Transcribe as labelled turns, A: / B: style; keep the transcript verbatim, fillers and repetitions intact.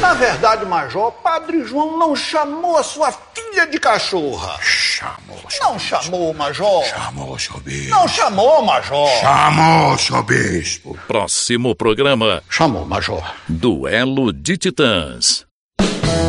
A: Na verdade, Major, Padre João não chamou a sua filha de cachorra.
B: Chamou, senhor
A: Não
B: bispo.
A: chamou, Major.
B: Chamou, senhor bispo.
A: Não chamou, Major.
B: Chamou, senhor bispo.
C: Próximo programa:
A: Chamou, Major.
C: Duelo de Titãs.